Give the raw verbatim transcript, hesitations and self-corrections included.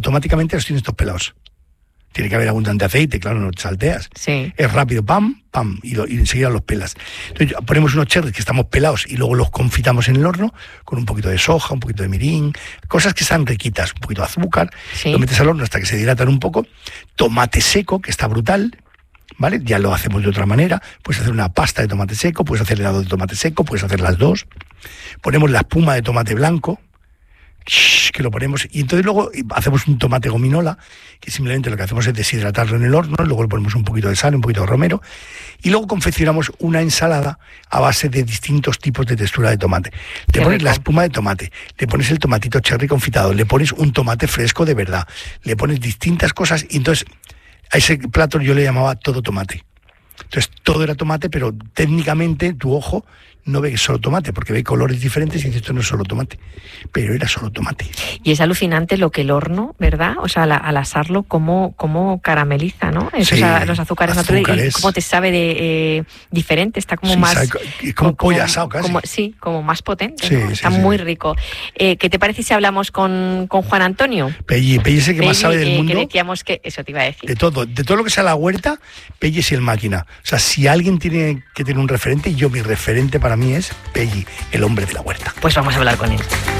automáticamente los tienes todos pelados. Tiene que haber abundante aceite, claro, no te salteas. Sí. Es rápido, pam, pam, y, lo, y enseguida los pelas. Entonces ponemos unos cherries que estamos pelados y luego los confitamos en el horno con un poquito de soja, un poquito de mirín, cosas que están riquitas, un poquito de azúcar. Sí. Lo metes al horno hasta que se dilatan un poco. Tomate seco, que está brutal, ¿vale? Ya lo hacemos de otra manera. Puedes hacer una pasta de tomate seco, puedes hacer helado de tomate seco, puedes hacer las dos. Ponemos la espuma de tomate blanco, que lo ponemos, y entonces luego hacemos un tomate gominola, que simplemente lo que hacemos es deshidratarlo en el horno, luego le ponemos un poquito de sal, un poquito de romero, y luego confeccionamos una ensalada a base de distintos tipos de textura de tomate. Te pones la espuma de tomate, le pones el tomatito cherry confitado, le pones un tomate fresco de verdad, le pones distintas cosas, y entonces a ese plato yo le llamaba todo tomate. Entonces todo era tomate, pero técnicamente tu ojo no ve solo tomate, porque ve colores diferentes y dice, esto no es solo tomate, pero era solo tomate. Y es alucinante lo que el horno, ¿verdad? O sea, la, al asarlo, cómo, cómo carameliza, ¿no? Esos, sí, a, los azúcares, azúcares naturales, y cómo te sabe de eh, diferente, está como sí, más... Sabe, como, como pollo asado casi. Como, sí, como más potente, sí, ¿no? sí, Está sí, muy sí. rico. Eh, ¿Qué te parece si hablamos con, con Juan Antonio? Pelli, Pelli es el que Pelli, más sabe del eh, mundo. Que decíamos que, eso te iba a decir. De todo, de todo lo que sea la huerta, Pelli es el máquina. O sea, si alguien tiene que tener un referente, yo mi referente para mí es Pelli, el hombre de la huerta. Pues vamos a hablar con él.